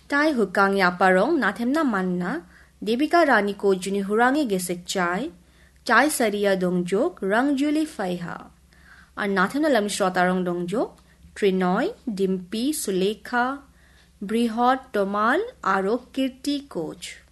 তাই হুকাং ইয়াপারং নাথেমনা মাননা দেবিকা রানী কোজুনি হুরাঙে গেছে চাই সারিয়া দংজোক রংজুলি ফাইহা আর নাথেমনা লামনি শ্রোতারং দংজোক ট্রিনয় ডিম্পি সুলেখা বৃহৎ টমাল আরো কীর্তি কোচ